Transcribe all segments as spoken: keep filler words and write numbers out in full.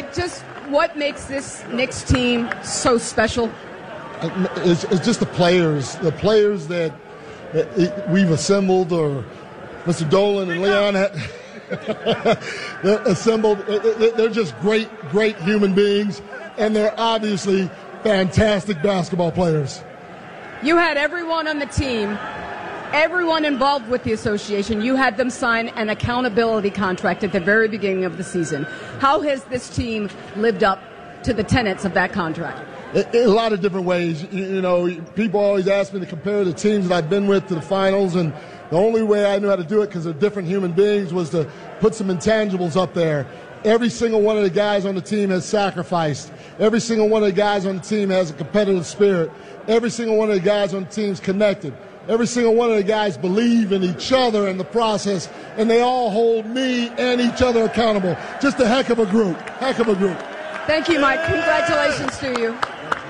just what makes this Knicks team so special? It's, it's just the players, the players that, that we've assembled, or Mister Dolan and Leon they're assembled. They're just great, great human beings, and they're obviously fantastic basketball players. You had everyone on the team, everyone involved with the association, you had them sign an accountability contract at the very beginning of the season. How has this team lived up to the tenets of that contract? In a lot of different ways. You know, people always ask me to compare the teams that I've been with to the finals, and the only way I knew how to do it, because they're different human beings, was to put some intangibles up there. Every single one of the guys on the team has sacrificed. Every single one of the guys on the team has a competitive spirit. Every single one of the guys on the team is connected. Every single one of the guys believe in each other and the process, and they all hold me and each other accountable. Just a heck of a group. Heck of a group. Thank you, Mike. Congratulations to you.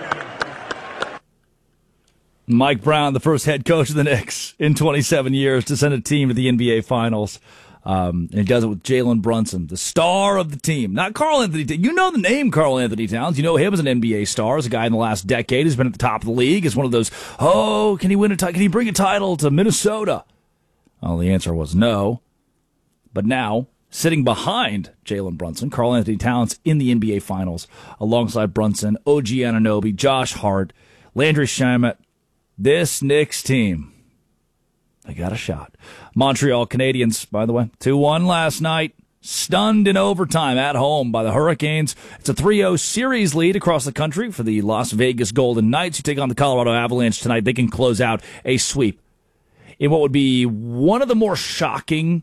Mike Brown, the first head coach of the Knicks in twenty-seven years to send a team to the N B A Finals. Um, and he does it with Jalen Brunson, the star of the team. Not Karl Anthony Towns. You know the name Karl Anthony Towns. You know him as an N B A star, as a guy in the last decade who's been at the top of the league, as one of those, oh, can he win a title? Can he bring a title to Minnesota? Well, the answer was no. But now, sitting behind Jalen Brunson, Karl Anthony Towns in the N B A Finals, alongside Brunson, O G Anunoby, Josh Hart, Landry Shamet, this Knicks team, they got a shot. Montreal Canadiens, by the way, two one last night. Stunned in overtime at home by the Hurricanes. It's a three oh series lead across the country for the Las Vegas Golden Knights, who take on the Colorado Avalanche tonight. They can close out a sweep in what would be one of the more shocking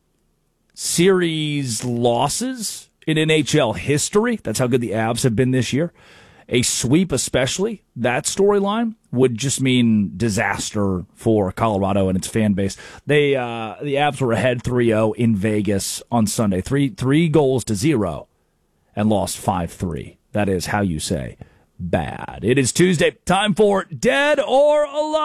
series losses in N H L history. That's how good the Avs have been this year. A sweep especially, that storyline would just mean disaster for Colorado and its fan base. They uh, the Avs were ahead three oh in Vegas on Sunday. Three three goals to zero and lost five three. That is how you say bad. It is Tuesday. Time for Dead or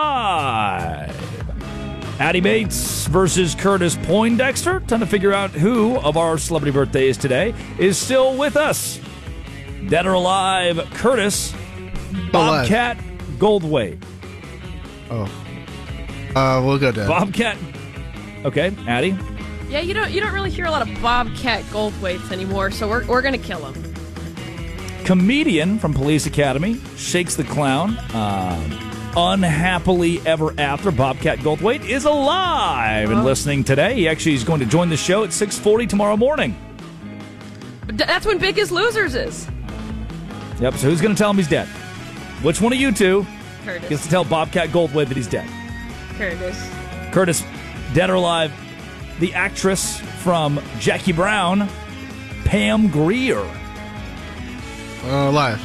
Alive. Addie Bates versus Curtis Poindexter. Time to figure out who of our celebrity birthdays today is still with us. Dead or alive, Curtis, Bobcat Goldthwait. Oh. Uh, we'll go dead. Bobcat. Okay, Addie? Yeah, you don't you don't really hear a lot of Bobcat Goldthwaits anymore, so we're we're gonna kill him. Comedian from Police Academy, Shakes the Clown, uh, unhappily ever after. Bobcat Goldthwait is alive and listening today. He actually is going to join the show at six forty tomorrow morning. That's when Biggest Losers is. Yep, so who's going to tell him he's dead? Which one of you two Curtis. gets to tell Bobcat Goldthwait that he's dead? Curtis. Curtis, dead or alive, the actress from Jackie Brown, Pam Grier. Uh, alive.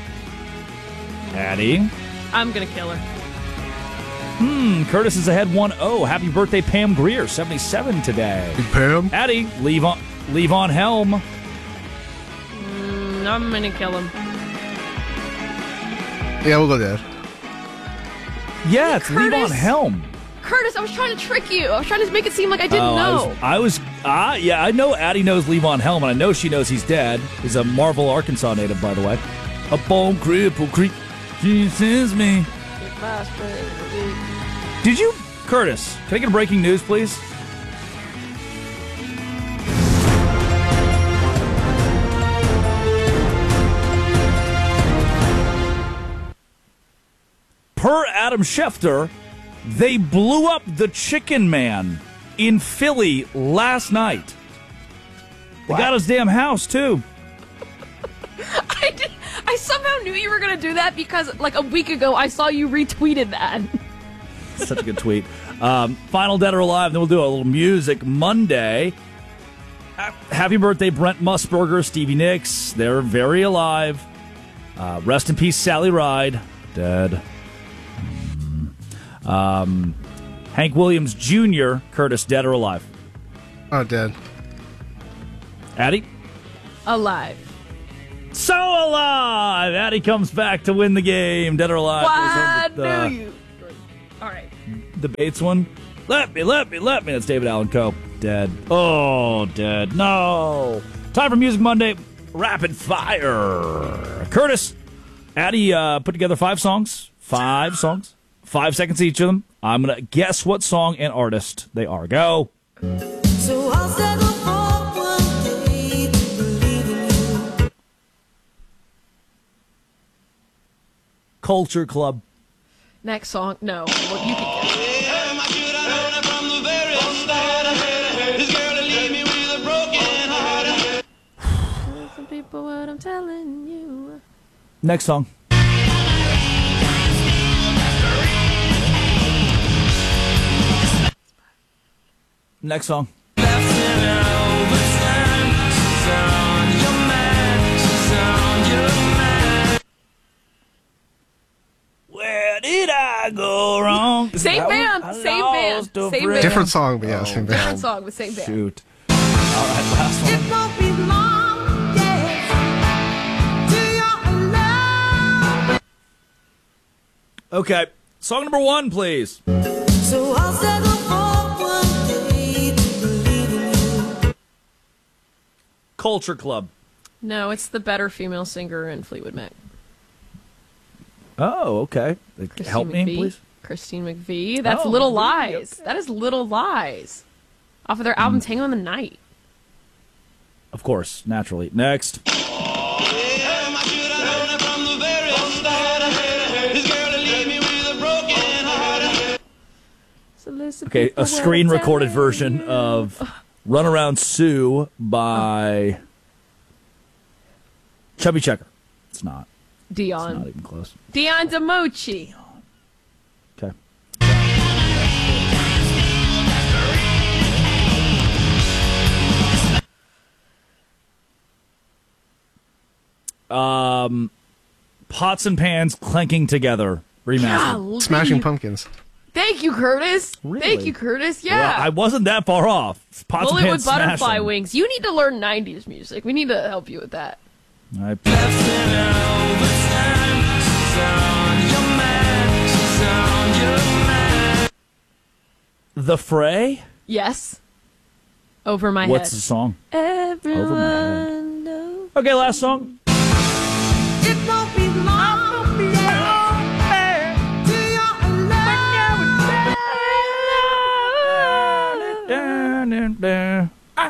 Addie? I'm going to kill her. Hmm, Curtis is ahead one oh. Happy birthday, Pam Grier, seventy-seven today. Hey, Pam? Addie, leave on, leave on Helm. Mm, I'm going to kill him. Yeah, we'll go dead. Yeah, Hey, it's leave on Curtis. Helm. Curtis, I was trying to trick you. I was trying to make it seem like I didn't Oh, know. I was, I was ah, yeah, I know Addie knows Levon Helm, and I know she knows he's dead. He's a Marvel, Arkansas native, by the way. Up on Cripple Creek, she sends me. Did you, Curtis, can I get a breaking news, please? Per Adam Schefter, they blew up the Chicken Man in Philly last night. They What? got his damn house, too. I, did, I somehow knew you were going to do that because, like, a week ago, I saw you retweeted that. Such a good tweet. Um, final Dead or Alive, then we'll do a little music Monday. Uh, happy birthday, Brent Musburger, Stevie Nicks. They're very alive. Uh, rest in peace, Sally Ride. Dead. Mm. Um, Hank Williams Junior, Curtis, dead or alive? Oh, dead. Addie? Alive. So alive! Addie comes back to win the game. Dead or alive? Why Goes over with, do you? All right. The Bates one. Let me, let me, let me. That's David Allen Coe. Dead. Oh, dead. No. Time for Music Monday. rapid fire. Curtis, Addie uh, put together five songs. Five songs. Five seconds each of them. I'm going to guess what song and artist they are. Go. So I'll settle for one day to believe in you. Culture Club. Next song. No. Well, you can guess. Some people, what I'm telling you. Next song. Next song. Where did I go wrong? Same band. I Same lost band. a Same friend. band. Different song, but yeah, same band. Different song with same band. Shoot. All right, last one. It won't be long, yes, till you're alone. Okay. Song number one, please. So I'll settle for one day to believe in you. Culture Club. No, it's the better female singer in Fleetwood Mac. Oh, okay. Christine Help me, McVie. please. Christine McVie. That's Oh, Little really? Lies. Okay. That is Little Lies. Off of their album Tango in the Night. Of course, naturally. Next. So listen, Okay, people, a what I'm screen recorded telling version you. of Run Around Sue by Chubby Checker. It's not. It's not Dion. even close. Dion DiMucci. Okay. Um, Pots and Pans Clanking Together remastered. Golly. Smashing Pumpkins. Thank you, Curtis. Really? Thank you, Curtis. Yeah. Well, I wasn't that far off. Pots Bullet and with Pans Butterfly Smashing. Wings. You need to learn nineties music. We need to help you with that. I- The Fray? Yes. Over my What's head. the song? Everyone knows. Okay, last song. It won't be long, yes, till you're alone.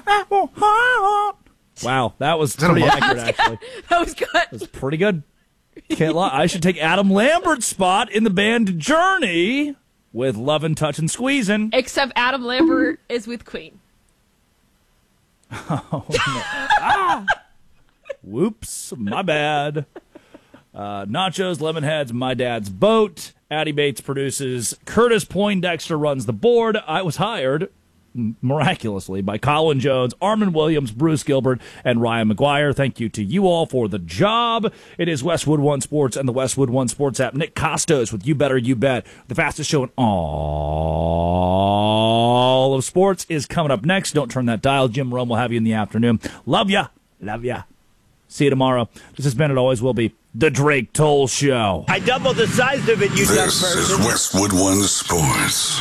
Wow, that was that a pretty mo- accurate, actually. That was good. That was pretty good. Can't lie. I should take Adam Lambert's spot in the band Journey with Lovin', Touchin', Squeezin'. Except Adam Lambert is with Queen. Whoops, my bad. Uh, Nachos, Lemonheads, My Dad's Boat. Addie Bates produces. Curtis Poindexter runs the board. I was hired, miraculously, by Colin Jones, Armin Williams, Bruce Gilbert, and Ryan McGuire. Thank you to you all for the job. It is Westwood One Sports and the Westwood One Sports app. Nick Costos with You Better You Bet. The fastest show in all of sports is coming up next. Don't turn that dial. Jim Rome will have you in the afternoon. Love ya. Love ya. See you tomorrow. This has been, it always will be, The Drake Toll Show. I doubled the size of it, you dumb This person. is Westwood One Sports.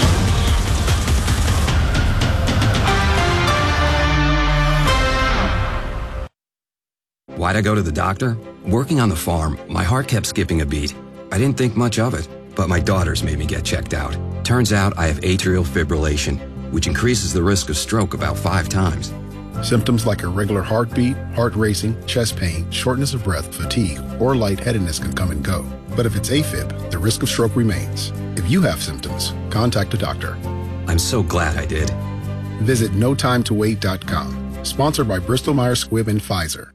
Why'd I go to the doctor? Working on the farm, my heart kept skipping a beat. I didn't think much of it, but my daughters made me get checked out. Turns out I have atrial fibrillation, which increases the risk of stroke about five times. Symptoms like irregular heartbeat, heart racing, chest pain, shortness of breath, fatigue, or lightheadedness can come and go. But if it's AFib, the risk of stroke remains. If you have symptoms, contact a doctor. I'm so glad I did. Visit no time to wait dot com. Sponsored by Bristol Myers Squibb and Pfizer.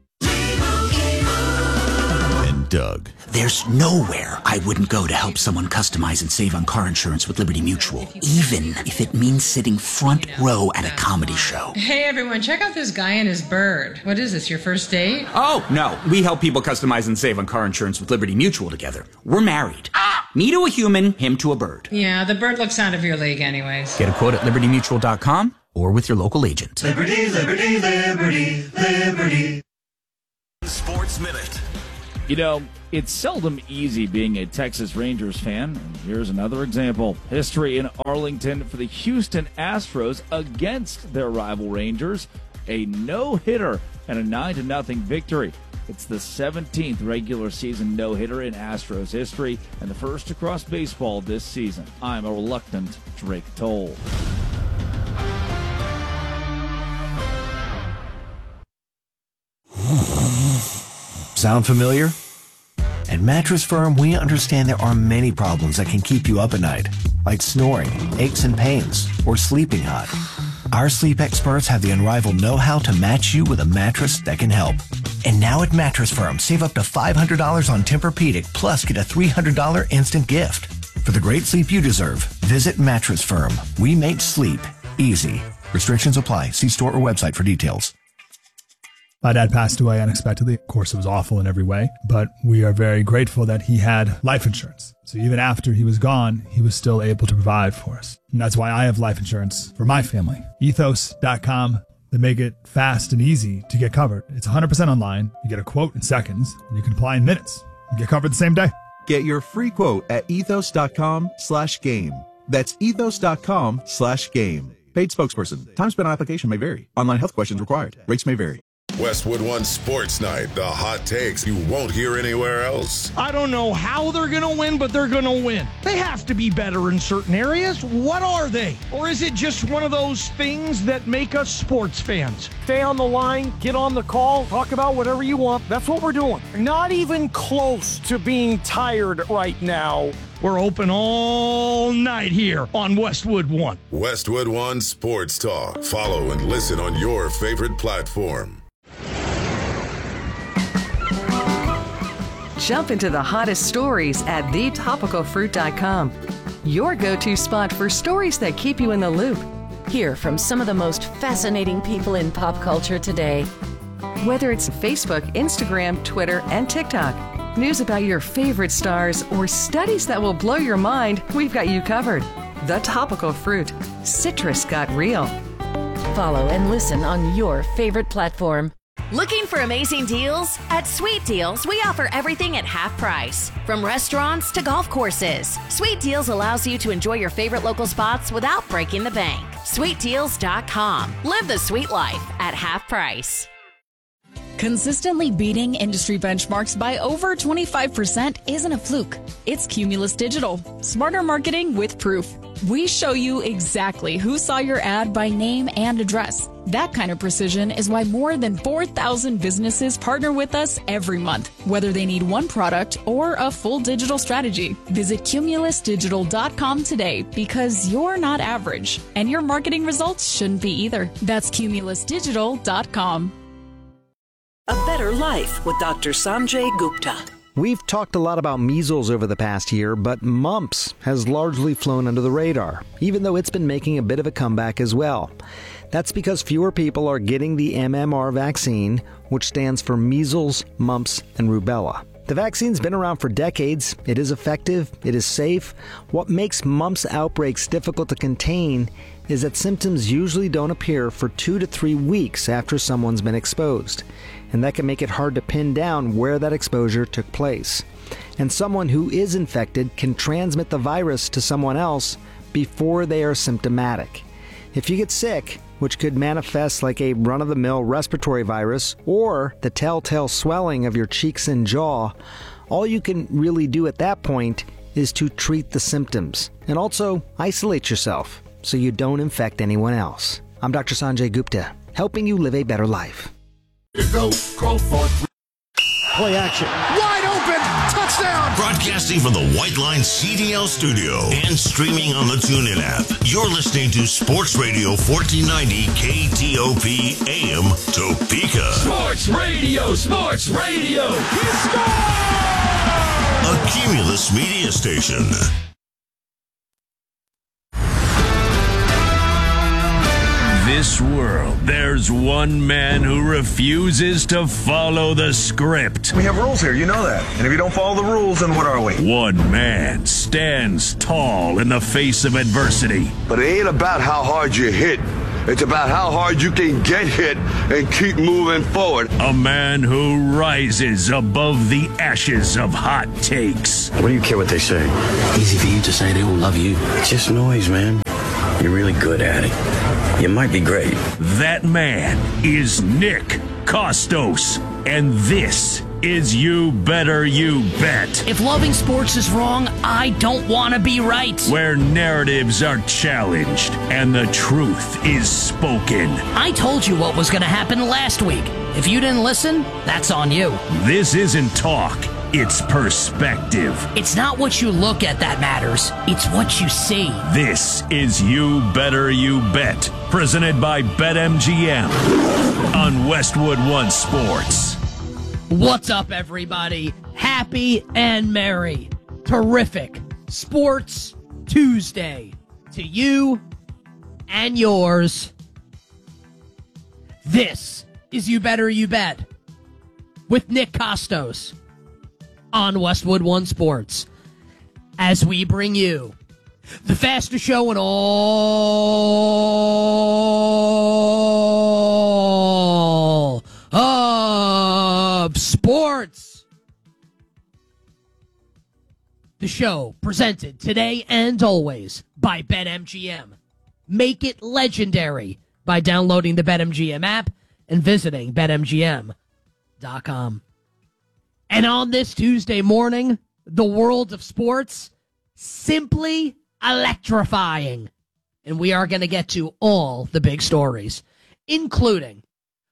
And Doug. There's nowhere I wouldn't go to help someone customize and save on car insurance with Liberty Mutual, even if it means sitting front row at a comedy show. Hey everyone, check out this guy and his bird. What is this, your first date? Oh, no. We help people customize and save on car insurance with Liberty Mutual together. We're married. Me to a human, him to a bird. Yeah, the bird looks out of your league anyways. Get a quote at liberty mutual dot com or with your local agent. Liberty, liberty, liberty, liberty. Sports Minute. You know, it's seldom easy being a Texas Rangers fan. And here's another example. History in Arlington for the Houston Astros against their rival Rangers. a no-hitter and a nine to nothing victory. It's the seventeenth regular season no-hitter in Astros history and the first across baseball this season. I'm a reluctant Drake Toll. Sound familiar? At Mattress Firm, we understand there are many problems that can keep you up at night, like snoring, aches and pains, or sleeping hot. Our sleep experts have the unrivaled know-how to match you with a mattress that can help. And now at Mattress Firm, save up to five hundred dollars on Tempur-Pedic, plus get a three hundred dollars instant gift. For the great sleep you deserve, visit Mattress Firm. We make sleep easy. Restrictions apply. See store or website for details. My dad passed away unexpectedly. Of course, it was awful in every way, but we are very grateful that he had life insurance. So even after he was gone, he was still able to provide for us. And that's why I have life insurance for my family. ethos dot com. They make it fast and easy to get covered. It's one hundred percent online. You get a quote in seconds, and you can apply in minutes. You get covered the same day. Get your free quote at ethos dot com slash game. That's ethos dot com slash game. Paid spokesperson. Time spent on application may vary. Online health questions required. Rates may vary. Westwood One Sports Night, the hot takes you won't hear anywhere else. I don't know how they're going to win, but they're going to win. They have to be better in certain areas. What are they? Or is it just one of those things that make us sports fans? Stay on the line, get on the call, talk about whatever you want. That's what we're doing. Not even close to being tired right now. We're open all night here on Westwood One. Westwood One Sports Talk. Follow and listen on your favorite platform. Jump into the hottest stories at the topical fruit dot com. Your go-to spot for stories that keep you in the loop. Hear from some of the most fascinating people in pop culture today. Whether it's Facebook, Instagram, Twitter, and TikTok, news about your favorite stars, or studies that will blow your mind, we've got you covered. The Topical Fruit. Citrus got real. Follow and listen on your favorite platform. Looking for amazing deals? At Sweet Deals, we offer everything at half price. From restaurants to golf courses, Sweet Deals allows you to enjoy your favorite local spots without breaking the bank. sweet deals dot com. Live the sweet life at half price. Consistently beating industry benchmarks by over twenty-five percent isn't a fluke. It's Cumulus Digital. Smarter marketing with proof. We show you exactly who saw your ad by name and address. That kind of precision is why more than four thousand businesses partner with us every month, whether they need one product or a full digital strategy. Visit cumulus digital dot com today because you're not average, and your marketing results shouldn't be either. That's cumulus digital dot com. A Better Life with Doctor Sanjay Gupta. We've talked a lot about measles over the past year, but mumps has largely flown under the radar, even though it's been making a bit of a comeback as well. That's because fewer people are getting the M M R vaccine, which stands for measles, mumps, and rubella. The vaccine's been around for decades. It is effective. It is safe. What makes mumps outbreaks difficult to contain is that symptoms usually don't appear for two to three weeks after someone's been exposed. And that can make it hard to pin down where that exposure took place. And someone who is infected can transmit the virus to someone else before they are symptomatic. If you get sick, which could manifest like a run-of-the-mill respiratory virus or the telltale swelling of your cheeks and jaw, all you can really do at that point is to treat the symptoms and also isolate yourself so you don't infect anyone else. I'm Doctor Sanjay Gupta, helping you live a better life. Go, go for Play action. Wide open. Touchdown. Broadcasting from the White Line C D L studio and streaming on the TuneIn app. You're listening to Sports Radio fourteen ninety K T O P A M Topeka. Sports Radio, Sports Radio. He scored! A Cumulus media station. This world, there's one man who refuses to follow the script. We have rules here, you know that. And if you don't follow the rules, then what are we? One man stands tall in the face of adversity. But it ain't about how hard you hit. It's about how hard you can get hit and keep moving forward. A man who rises above the ashes of hot takes. What do you care what they say? Easy for you to say they will love you. It's just noise, man. You're really good at it. You might be great. That man is Nick Kostos, and this is You Better You Bet. If loving sports is wrong, I don't want to be right. Where narratives are challenged and the truth is spoken. I told you what was going to happen last week. If you didn't listen, that's on you. This isn't talk, it's perspective. It's not what you look at that matters, it's what you see. This is You Better You Bet, presented by BetMGM on Westwood One Sports. What's up, everybody? Happy and merry. Terrific Sports Tuesday to you and yours. This is You Better You Bet with Nick Kostos on Westwood One Sports as we bring you the fastest show in all of sports. The show presented today and always by BetMGM. Make it legendary by downloading the BetMGM app and visiting Bet M G M dot com. And on this Tuesday morning, the world of sports, simply electrifying. And we are going to get to all the big stories, including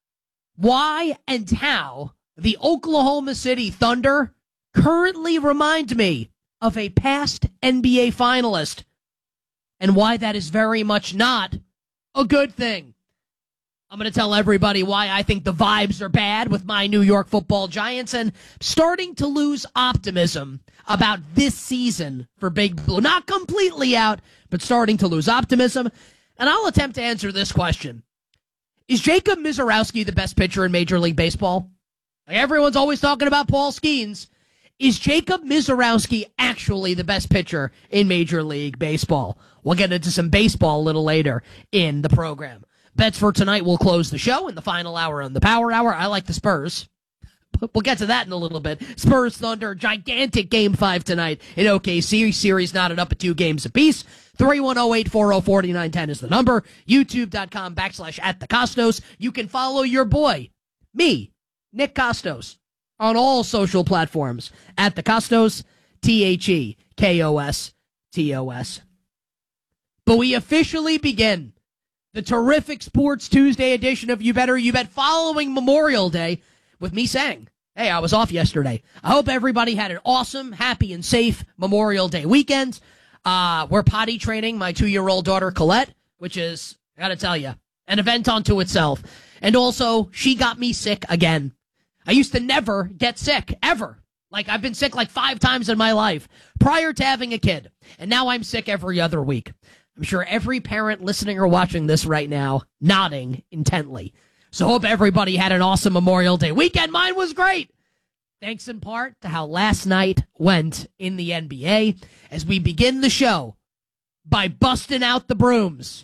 why and how the Oklahoma City Thunder currently remind me of a past N B A finalist, and why that is very much not a good thing. I'm going to tell everybody why I think the vibes are bad with my New York Football Giants and starting to lose optimism about this season for Big Blue. Not completely out, but starting to lose optimism. And I'll attempt to answer this question. Is Jacob Misiorowski the best pitcher in Major League Baseball? Like everyone's always talking about Paul Skeens. Is Jacob Misiorowski actually the best pitcher in Major League Baseball? We'll get into some baseball a little later in the program. Bets for tonight will close the show in the final hour on the Power Hour. I like the Spurs. We'll get to that in a little bit. Spurs Thunder, gigantic game five tonight in O K C. Series knotted up at two games apiece. three one zero, eight four zero, four nine one zero is the number. YouTube.com backslash at the Kostos. You can follow your boy, me, Nick Kostos, on all social platforms at the Kostos, T H E K O S T O S. But we officially begin the terrific Sports Tuesday edition of You Better You Bet following Memorial Day with me saying, hey, I was off yesterday. I hope everybody had an awesome, happy, and safe Memorial Day weekend. Uh, we're potty training my two-year-old daughter, Colette, which is, I gotta tell you, an event unto itself. And also, she got me sick again. I used to never get sick, ever. Like, I've been sick like five times in my life prior to having a kid. And now I'm sick every other week. I'm sure every parent listening or watching this right now nodding intently. So hope everybody had an awesome Memorial Day weekend. Mine was great. Thanks in part to how last night went in the N B A as we begin the show by busting out the brooms.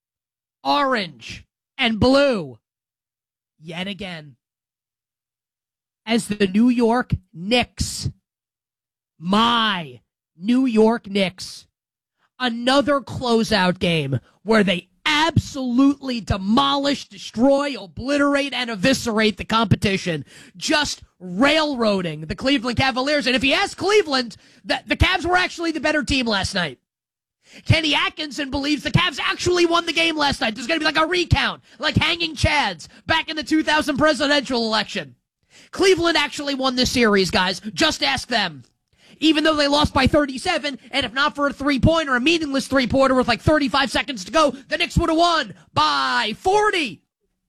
Orange and blue yet again. As the New York Knicks, my New York Knicks, another closeout game where they absolutely demolish, destroy, obliterate, and eviscerate the competition. Just railroading the Cleveland Cavaliers. And if you ask Cleveland, the, the Cavs were actually the better team last night. Kenny Atkinson believes the Cavs actually won the game last night. There's going to be like a recount, like hanging chads back in the two thousand presidential election. Cleveland actually won this series, guys. Just ask them. Even though they lost by thirty-seven, and if not for a three-pointer, a meaningless three-pointer with like thirty-five seconds to go, the Knicks would have won by forty.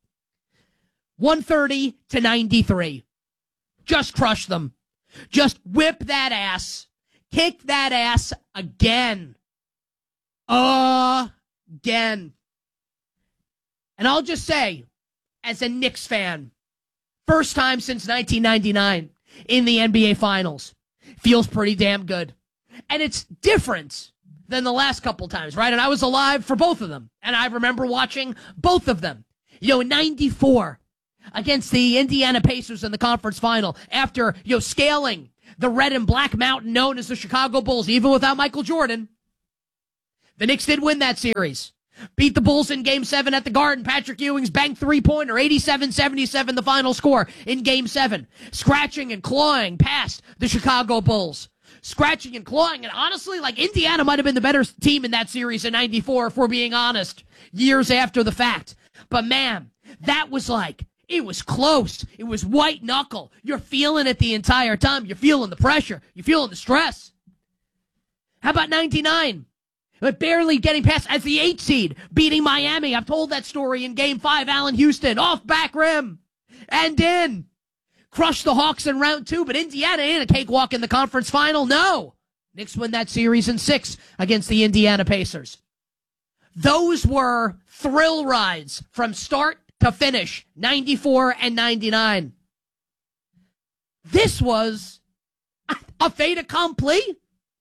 one thirty to ninety-three. Just crush them. Just whip that ass. Kick that ass again. Again. And I'll just say, as a Knicks fan, first time since nineteen ninety-nine in the N B A Finals. Feels pretty damn good. And it's different than the last couple times, right? And I was alive for both of them. And I remember watching both of them. You know, in ninety-four, against the Indiana Pacers in the conference final, after, you know, scaling the red and black mountain known as the Chicago Bulls, even without Michael Jordan, the Knicks did win that series. beat the Bulls in Game seven at the Garden. Patrick Ewing's banked three-pointer, eighty-seven seventy-seven, the final score in Game seven. Scratching and clawing past the Chicago Bulls. Scratching and clawing, and honestly, like, Indiana might have been the better team in that series in ninety-four, if we're being honest, years after the fact. But, man, that was like, it was close. It was white knuckle. You're feeling it the entire time. You're feeling the pressure. You're feeling the stress. How about ninety-nine? But barely getting past as the eight seed, beating Miami. I've told that story in Game five. Allen Houston, off back rim, and in. Crushed the Hawks in round two, but Indiana ain't a cakewalk in the conference final. No. Knicks win that series in six against the Indiana Pacers. Those were thrill rides from start to finish, ninety-four and ninety-nine. This was a fait accompli.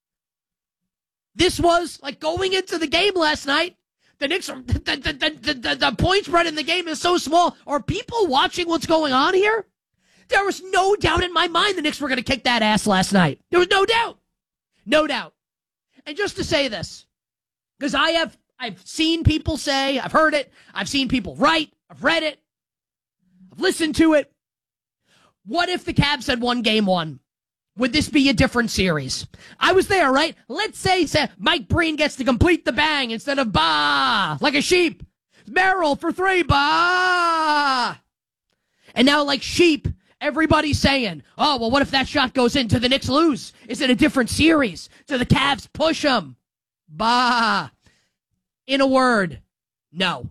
This was like going into the game last night. The Knicks are, the, the, the, the, the point spread in the game is so small. Are people watching what's going on here? There was no doubt in my mind the Knicks were going to kick that ass last night. There was no doubt. No doubt. And just to say this, because I have, I've seen people say, I've heard it, I've seen people write, I've read it, I've listened to it. What if the Cavs had won game one? Would this be a different series? I was there, right? Let's say, say Mike Breen gets to complete the bang instead of bah, like a sheep. Merrill for three, bah. And now, like sheep, everybody's saying, oh, well, what if that shot goes in? Do the Knicks lose? Is it a different series? Do the Cavs push them? Bah. In a word, no.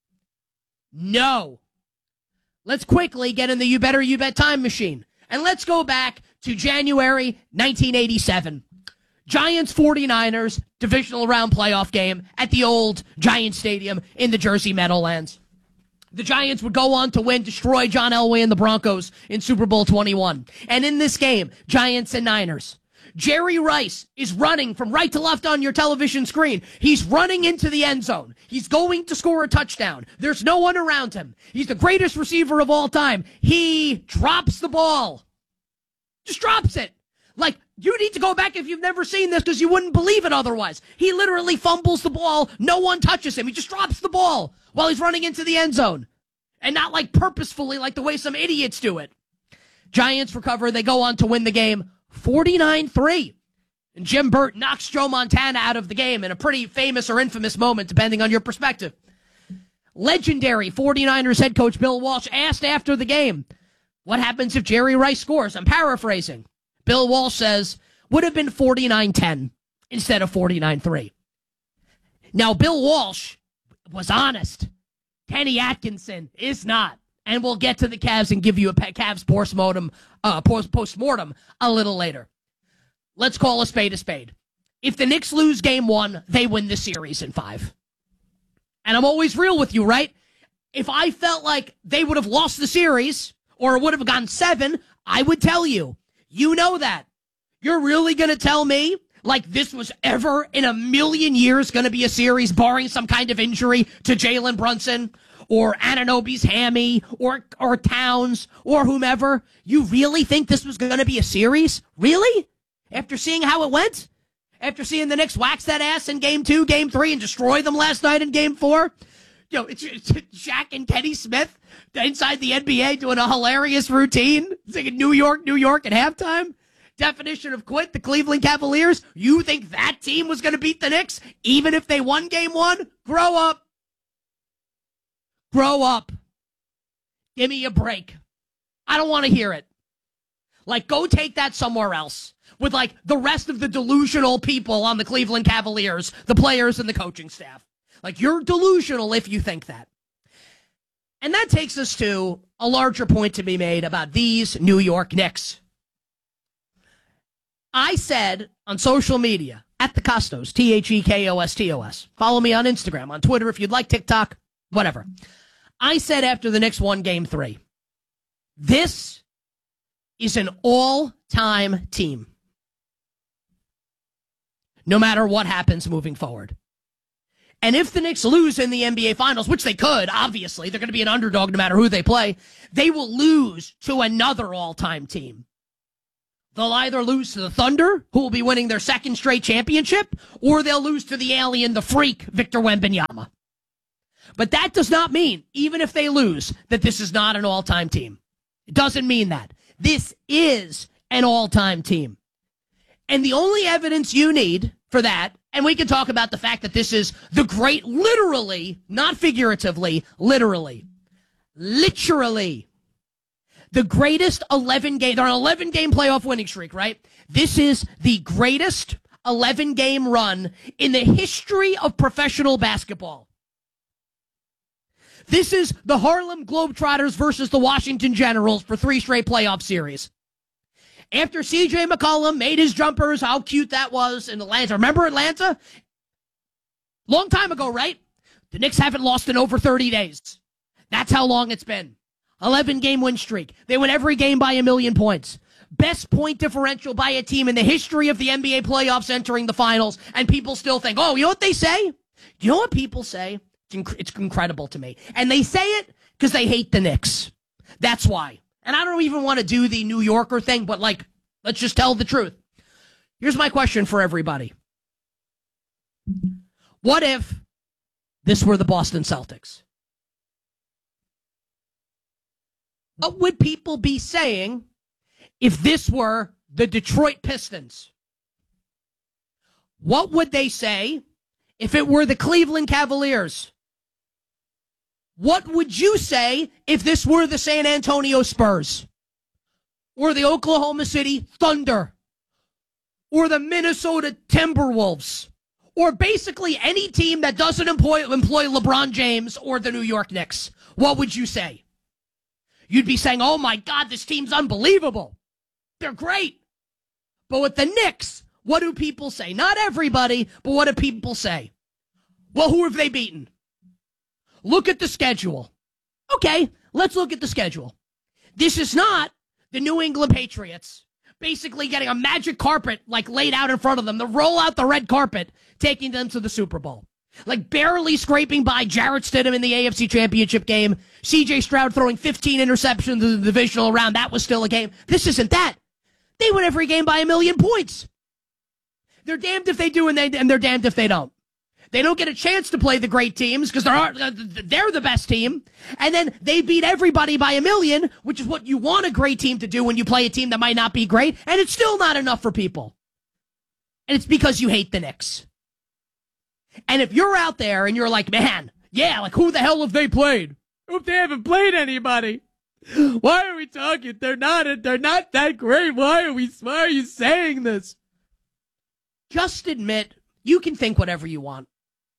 No. Let's quickly get in the You Better You Bet time machine. And let's go back to January nineteen eighty-seven. Giants forty-niners divisional round playoff game at the old Giant Stadium in the Jersey Meadowlands. The Giants would go on to win, destroy John Elway and the Broncos in Super Bowl twenty-one. And in this game, Giants and Niners, Jerry Rice is running from right to left on your television screen. He's running into the end zone. He's going to score a touchdown. There's no one around him. He's the greatest receiver of all time. He drops the ball. Just drops it. Like, you need to go back if you've never seen this because you wouldn't believe it otherwise. He literally fumbles the ball. No one touches him. He just drops the ball while he's running into the end zone. And not like purposefully like the way some idiots do it. Giants recover. They go on to win the game forty-nine three. And Jim Burt knocks Joe Montana out of the game in a pretty famous or infamous moment, depending on your perspective. Legendary forty-niners head coach Bill Walsh asked after the game, what happens if Jerry Rice scores? I'm paraphrasing. Bill Walsh says, would have been forty-nine ten instead of forty-nine three. Now, Bill Walsh was honest. Kenny Atkinson is not. And we'll get to the Cavs and give you a Cavs postmortem, uh, post-mortem a little later. Let's call a spade a spade. If the Knicks lose game one, they win the series in five. And I'm always real with you, right? If I felt like they would have lost the series or it would have gone seven, I would tell you. You know that. You're really going to tell me like this was ever in a million years going to be a series barring some kind of injury to Jalen Brunson or Anunoby's hammy or or Towns or whomever? You really think this was going to be a series? Really? After seeing how it went? After seeing the Knicks wax that ass in game two, game three, and destroy them last night in game four? You know, it's, it's Shaq and Kenny Smith inside the N B A doing a hilarious routine, singing New York, New York at halftime. Definition of quit, the Cleveland Cavaliers. You think that team was going to beat the Knicks even if they won game one? Grow up. Grow up. Give me a break. I don't want to hear it. Like, go take that somewhere else with, like, the rest of the delusional people on the Cleveland Cavaliers, the players and the coaching staff. Like, you're delusional if you think that. And that takes us to a larger point to be made about these New York Knicks. I said on social media, at the Costos, T H E K O S T O S. Follow me on Instagram, on Twitter if you'd like, TikTok, whatever. I said after the Knicks won game three, this is an all-time team. No matter what happens moving forward. And if the Knicks lose in the N B A Finals, which they could, obviously, they're going to be an underdog no matter who they play, they will lose to another all-time team. They'll either lose to the Thunder, who will be winning their second straight championship, or they'll lose to the alien, the freak, Victor Wembanyama. But that does not mean, even if they lose, that this is not an all-time team. It doesn't mean that. This is an all-time team. And the only evidence you need for that, and we can talk about the fact that this is the great, literally, not figuratively, literally, literally, the greatest eleven-game, they're on an eleven-game playoff winning streak, right? This is the greatest eleven-game run in the history of professional basketball. This is the Harlem Globetrotters versus the Washington Generals for three straight playoff series. After C J McCollum made his jumpers, how cute that was in Atlanta. Remember Atlanta? Long time ago, right? The Knicks haven't lost in over thirty days. That's how long it's been. eleven-game win streak. They win every game by a million points. Best point differential by a team in the history of the N B A playoffs entering the finals, and people still think, oh, you know what they say? You know what people say? It's, inc- it's incredible to me. And they say it because they hate the Knicks. That's why. And I don't even want to do the New Yorker thing, but, like, let's just tell the truth. Here's my question for everybody. What if this were the Boston Celtics? What would people be saying if this were the Detroit Pistons? What would they say if it were the Cleveland Cavaliers? What would you say if this were the San Antonio Spurs? Or the Oklahoma City Thunder? Or the Minnesota Timberwolves? Or basically any team that doesn't employ, employ LeBron James or the New York Knicks? What would you say? You'd be saying, oh my God, this team's unbelievable. They're great. But with the Knicks, what do people say? Not everybody, but what do people say? Well, who have they beaten? Look at the schedule. Okay, let's look at the schedule. This is not the New England Patriots basically getting a magic carpet like laid out in front of them to roll out the red carpet, taking them to the Super Bowl. Like barely scraping by Jarrett Stidham in the A F C Championship game. C J Stroud throwing fifteen interceptions in the divisional round. That was still a game. This isn't that. They win every game by a million points. They're damned if they do and, they, and they're damned if they don't. They don't get a chance to play the great teams because they're, they're the best team. And then they beat everybody by a million, which is what you want a great team to do when you play a team that might not be great. And it's still not enough for people. And it's because you hate the Knicks. And if you're out there and you're like, man, yeah, like who the hell have they played? If they haven't played anybody, why are we talking? They're not, they're not that great. Why are we, why are you saying this? Just admit, you can think whatever you want.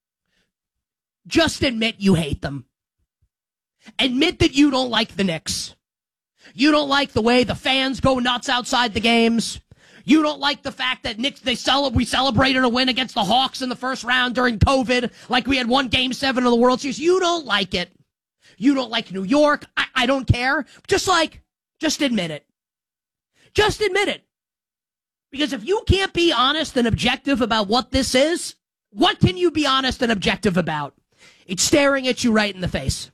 Just admit you hate them. Admit that you don't like the Knicks. You don't like the way the fans go nuts outside the games. You don't like the fact that Knicks, they cel- we celebrated a win against the Hawks in the first round during COVID, like we had won Game seven of the World Series. You don't like it. You don't like New York. I, I don't care. Just like, just admit it. Just admit it. Because if you can't be honest and objective about what this is, what can you be honest and objective about? It's staring at you right in the face.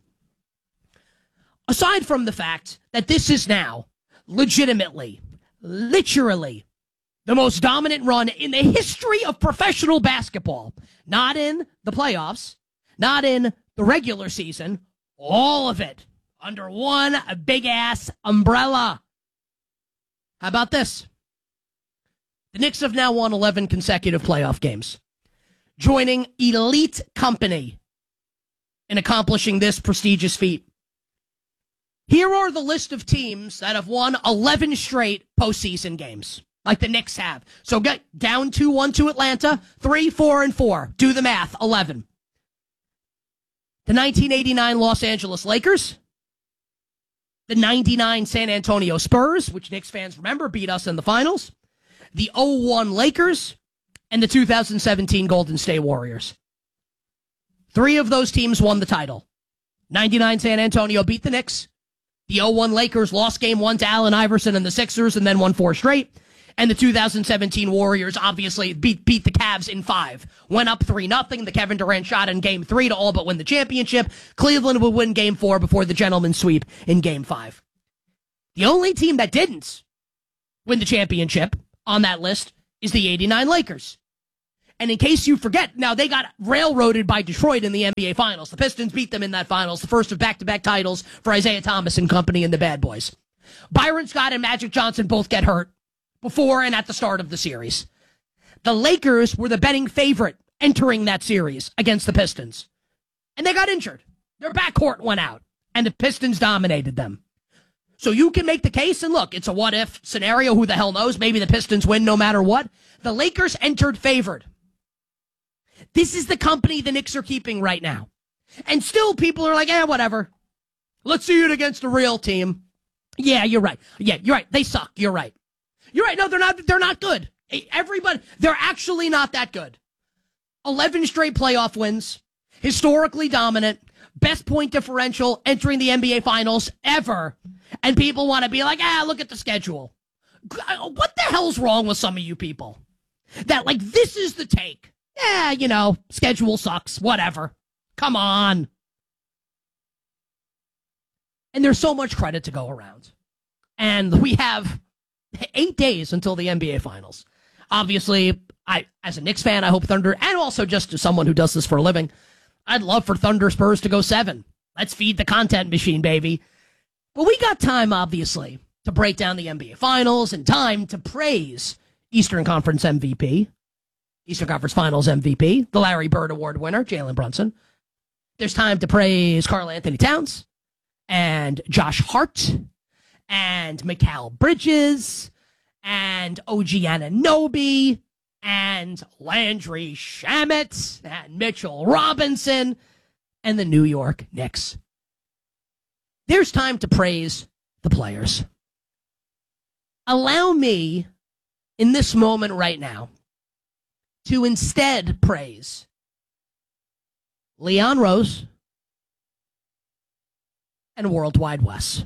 Aside from the fact that this is now legitimately, literally, the most dominant run in the history of professional basketball. Not in the playoffs, not in the regular season, all of it under one big-ass umbrella. How about this? The Knicks have now won eleven consecutive playoff games, joining elite company in accomplishing this prestigious feat. Here are the list of teams that have won eleven straight postseason games, like the Knicks have. So get down two one to Atlanta, three, four, and four. Do the math, eleven. The nineteen eighty-nine Los Angeles Lakers, the ninety-nine San Antonio Spurs, which Knicks fans remember beat us in the finals, the oh one Lakers, and the two thousand seventeen Golden State Warriors. Three of those teams won the title. ninety-nine San Antonio beat the Knicks. The oh one Lakers lost game one to Allen Iverson and the Sixers and then won four straight. And the two thousand seventeen Warriors obviously beat beat the Cavs in five. Went up three nothing. The Kevin Durant shot in game three to all but win the championship. Cleveland would win game four before the gentleman's sweep in game five. The only team that didn't win the championship on that list is the eighty-nine Lakers. And in case you forget, now they got railroaded by Detroit in the N B A Finals. The Pistons beat them in that Finals, the first of back-to-back titles for Isaiah Thomas and company and the Bad Boys. Byron Scott and Magic Johnson both get hurt before and at the start of the series. The Lakers were the betting favorite entering that series against the Pistons. And they got injured. Their backcourt went out, and the Pistons dominated them. So you can make the case, and look, it's a what-if scenario. Who the hell knows? Maybe the Pistons win no matter what. The Lakers entered favored. This is the company the Knicks are keeping right now. And still people are like, eh, whatever. Let's see it against a real team. Yeah, you're right. Yeah, you're right. They suck. You're right. You're right. No, they're not. They're not good. Everybody, they're actually not that good. eleven straight playoff wins. Historically dominant. Best point differential entering the N B A Finals ever. And people want to be like, ah, look at the schedule. What the hell's wrong with some of you people? That, like, this is the take. Yeah, you know, schedule sucks. Whatever. Come on. And there's so much credit to go around. And we have eight days until the N B A Finals. Obviously, I, as a Knicks fan, I hope Thunder, and also just as someone who does this for a living, I'd love for Thunder Spurs to go seven. Let's feed the content machine, baby. But we got time, obviously, to break down the N B A Finals and time to praise Eastern Conference M V P, Eastern Conference Finals M V P, the Larry Bird Award winner, Jalen Brunson. There's time to praise Karl Anthony Towns and Josh Hart and Mikal Bridges and O G Anunoby and Landry Shamet and Mitchell Robinson and the New York Knicks. There's time to praise the players. Allow me, in this moment right now, to instead praise Leon Rose and Worldwide Wes.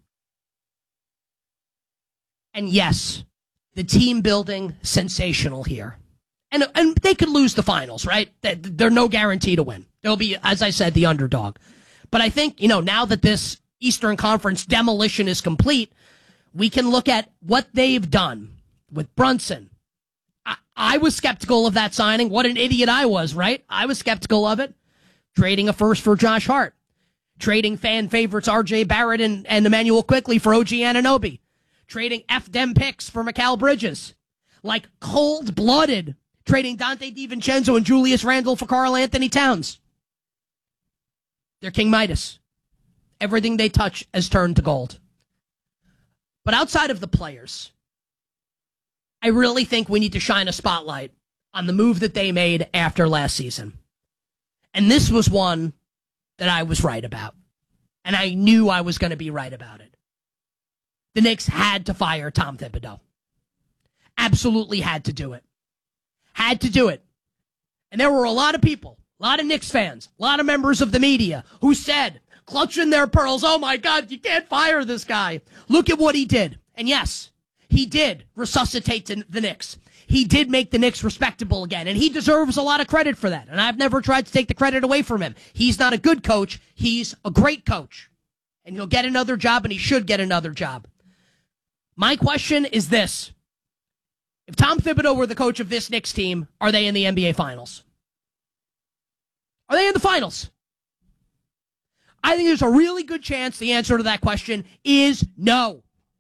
And yes, the team building, sensational here. And, and they could lose the finals, right? They're no guarantee to win. They'll be, as I said, the underdog. But I think, you know, now that this Eastern Conference demolition is complete, we can look at what they've done with Brunson. I, I was skeptical of that signing. What an idiot I was, right? I was skeptical of it. Trading a first for Josh Hart. Trading fan favorites R J Barrett and, and Emmanuel Quickley for O G Anunoby. Trading F-Dem picks for Mikal Bridges. Like cold-blooded. Trading Dante DiVincenzo and Julius Randle for Karl Anthony Towns. They're King Midas. Everything they touch has turned to gold. But outside of the players, I really think we need to shine a spotlight on the move that they made after last season. And this was one that I was right about. And I knew I was going to be right about it. The Knicks had to fire Tom Thibodeau. Absolutely had to do it. Had to do it. And there were a lot of people, a lot of Knicks fans, a lot of members of the media who said, clutching their pearls, oh my God, you can't fire this guy. Look at what he did. And yes, he did resuscitate the Knicks. He did make the Knicks respectable again, and he deserves a lot of credit for that. And I've never tried to take the credit away from him. He's not a good coach. He's a great coach. And he'll get another job, and he should get another job. My question is this. If Tom Thibodeau were the coach of this Knicks team, are they in the N B A Finals? Are they in the Finals? I think there's a really good chance the answer to that question is no.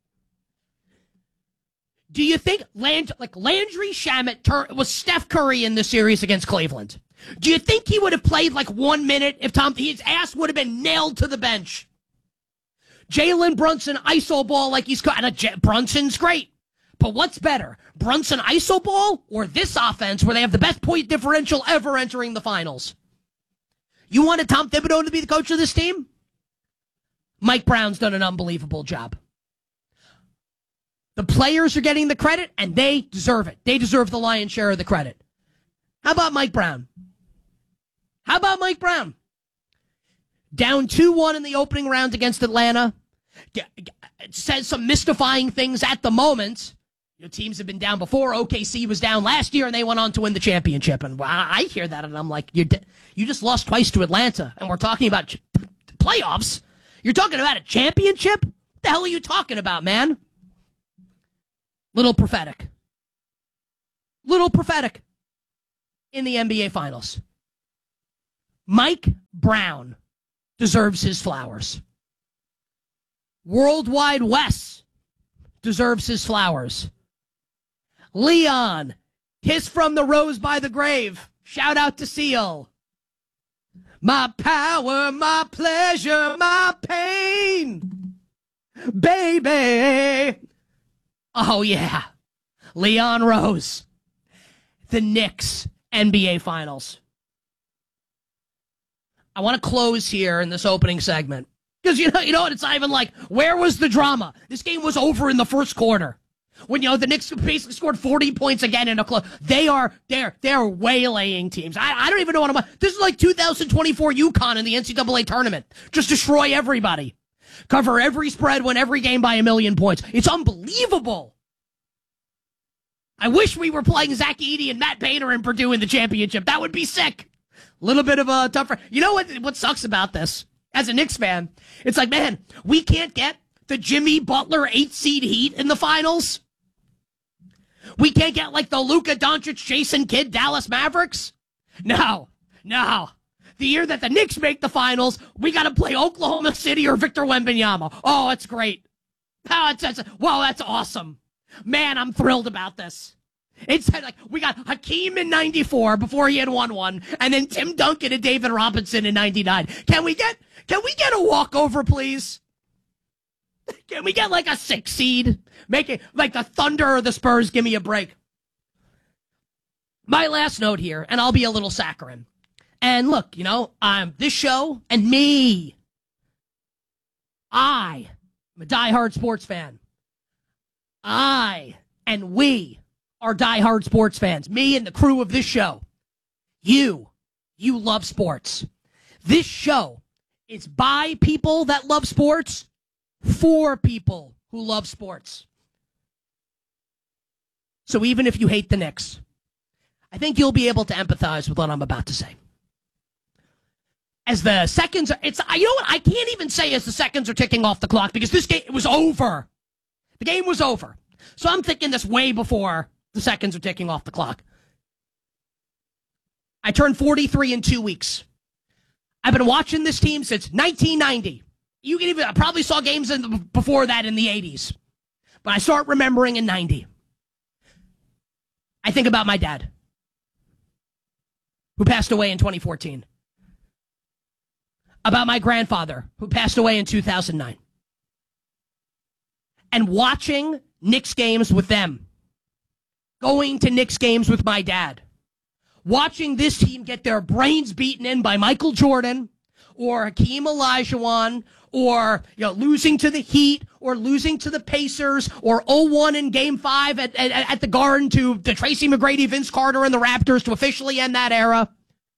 Do you think Land, like Landry Shamet tur- was Steph Curry in the series against Cleveland? Do you think he would have played like one minute if Tom, his ass would have been nailed to the bench? Jalen Brunson I S O ball like he's got, and a J- Brunson's great. But what's better, Brunson I S O ball or this offense where they have the best point differential ever entering the finals? You wanted Tom Thibodeau to be the coach of this team? Mike Brown's done an unbelievable job. The players are getting the credit, and they deserve it. They deserve the lion's share of the credit. How about Mike Brown? How about Mike Brown? Down two one in the opening round against Atlanta. It says some mystifying things at the moment. You know, teams have been down before. O K C was down last year, and they went on to win the championship. And I hear that, and I'm like, you you just lost twice to Atlanta, and we're talking about ch- playoffs? You're talking about a championship? What the hell are you talking about, man? Little prophetic. Little prophetic. in the N B A Finals. Mike Brown deserves his flowers. Worldwide Wes deserves his flowers. Leon, kiss from the rose by the grave. Shout out to Seal. My power, my pleasure, my pain. Baby. Oh, yeah. Leon Rose. The Knicks N B A Finals. I want to close here in this opening segment. Because, you know, you know what? It's not even like, where was the drama? This game was over in the first quarter. When, you know, the Knicks basically scored forty points again in a close. They are, they're, they're waylaying teams. I, I don't even know what I'm, this is like two thousand twenty-four UConn in the N C double A tournament. Just destroy everybody. Cover every spread, win every game by a million points. It's unbelievable. I wish we were playing Zach Edey and Matt Painter in Purdue in the championship. That would be sick. A little bit of a tougher. You know what, what sucks about this? As a Knicks fan, it's like, man, we can't get the Jimmy Butler eight seed Heat in the finals. We can't get like the Luka Doncic, Jason Kidd, Dallas Mavericks. No, no. The year that the Knicks make the finals, we got to play Oklahoma City or Victor Wembanyama. Oh, it's great. Oh, it's, it's, well, that's awesome. Man, I'm thrilled about this. It's like we got Hakeem in ninety-four before he had won one, and then Tim Duncan and David Robinson in ninety-nine. Can we get can we get a walkover, please? Can we get like a six seed? Make it like the Thunder or the Spurs. Give me a break. My last note here, and I'll be a little saccharine. And look, you know, um, this show and me, I am a diehard sports fan. I and we are diehard sports fans. Me and the crew of this show. You, you love sports. This show is by people that love sports for people who love sports. So even if you hate the Knicks, I think you'll be able to empathize with what I'm about to say. As the seconds, are, it's you know what? I can't even say as the seconds are ticking off the clock because this game it was over. The game was over. So I'm thinking this way before the seconds are ticking off the clock. I turned forty-three in two weeks. I've been watching this team since nineteen ninety. You can even I probably saw games in the, before that in the eighties. But I start remembering in ninety. I think about my dad, who passed away in twenty fourteen. About my grandfather, who passed away in two thousand nine. And watching Knicks games with them. Going to Knicks games with my dad. Watching this team get their brains beaten in by Michael Jordan or Hakeem Olajuwon or you know losing to the Heat or losing to the Pacers or oh one in Game five at, at, at the Garden to the Tracy McGrady, Vince Carter, and the Raptors to officially end that era.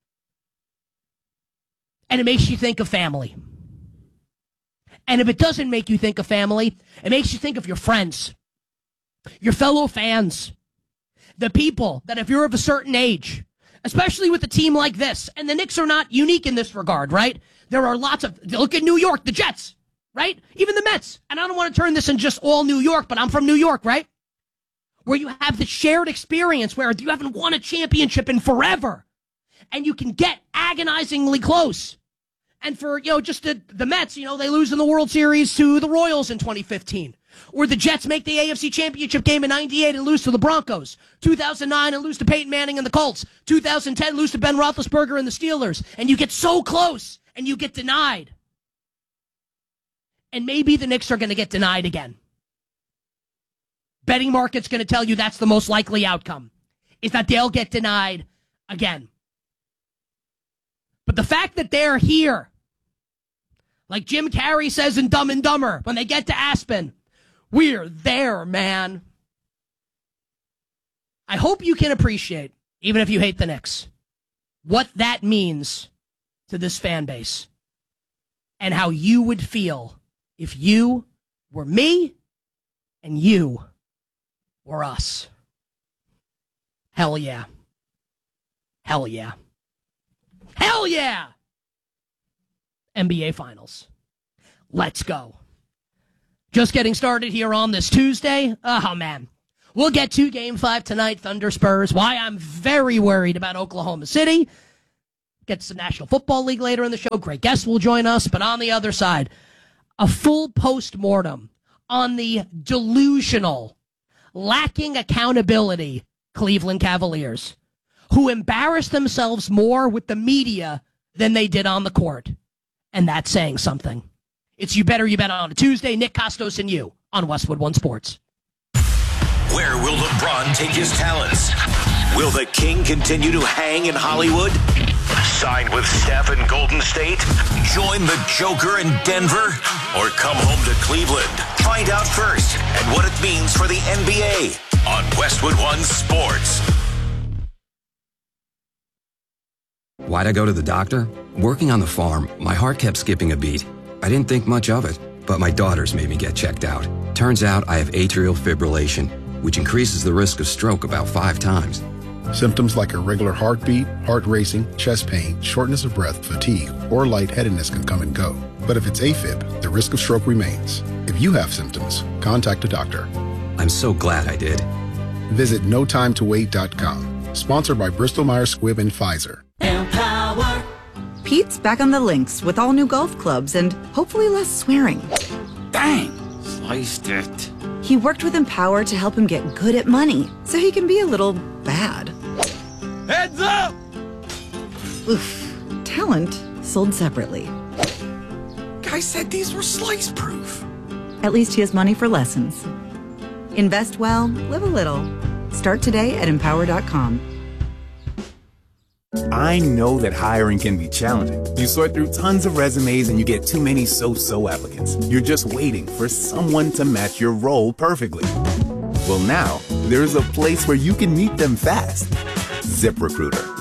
And it makes you think of family. And if it doesn't make you think of family, it makes you think of your friends, your fellow fans, the people that if you're of a certain age, especially with a team like this, and the Knicks are not unique in this regard, right? There are lots of, look at New York, the Jets, right? Even the Mets. And I don't want to turn this in just all New York, but I'm from New York, right? Where you have the shared experience where you haven't won a championship in forever. And you can get agonizingly close. And for, you know, just the, the Mets, you know, they lose in the World Series to the Royals in twenty fifteen. Or the Jets make the A F C Championship game in ninety-eight and lose to the Broncos. two thousand nine and lose to Peyton Manning and the Colts. two thousand ten lose to Ben Roethlisberger and the Steelers. And you get so close and you get denied. And maybe the Knicks are going to get denied again. Betting market's going to tell you that's the most likely outcome. Is that they'll get denied again. But the fact that they're here, like Jim Carrey says in Dumb and Dumber, when they get to Aspen, we're there, man. I hope you can appreciate, even if you hate the Knicks, what that means to this fan base and how you would feel if you were me and you were us. Hell yeah. Hell yeah. Hell yeah! N B A Finals. Let's go. Just getting started here on this Tuesday. Oh, man. We'll get to Game five tonight, Thunder Spurs, why I'm very worried about Oklahoma City. Get to the National Football League later in the show. Great guests will join us. But on the other side, a full post-mortem on the delusional, lacking accountability Cleveland Cavaliers, who embarrassed themselves more with the media than they did on the court. And that's saying something. It's You Better You Bet on a Tuesday. Nick Costos and you on Westwood One Sports. Where will LeBron take his talents? Will the King continue to hang in Hollywood? Sign with Steph in Golden State? Join the Joker in Denver? Or come home to Cleveland? Find out first and what it means for the N B A on Westwood One Sports. Why'd I go to the doctor? Working on the farm, my heart kept skipping a beat. I didn't think much of it, but my daughters made me get checked out. Turns out I have atrial fibrillation, which increases the risk of stroke about five times. Symptoms like irregular heartbeat, heart racing, chest pain, shortness of breath, fatigue, or lightheadedness can come and go. But if it's AFib, the risk of stroke remains. If you have symptoms, contact a doctor. I'm so glad I did. Visit no time to wait dot com. Sponsored by Bristol Myers Squibb and Pfizer. Empower. Pete's back on the links with all new golf clubs and hopefully less swearing. Dang, sliced it. He worked with Empower to help him get good at money so he can be a little bad. Heads up! Oof. Talent sold separately. Guy said these were slice proof. At least he has money for lessons. Invest well, live a little. Start today at empower dot com. I know that hiring can be challenging. You sort through tons of resumes and you get too many so-so applicants. You're just waiting for someone to match your role perfectly. Well, now, there's a place where you can meet them fast. ZipRecruiter.